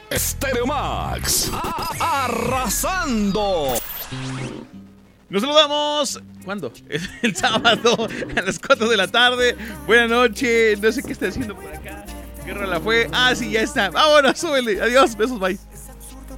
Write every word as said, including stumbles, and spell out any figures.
Stereo Max, arrasando. Nos saludamos. ¿Cuándo? El sábado a las cuatro de la tarde. Buenas noches. No sé qué está haciendo por acá. ¿Qué rola fue? Ah, sí, ya está. Vámonos, súbele. Adiós, besos, bye.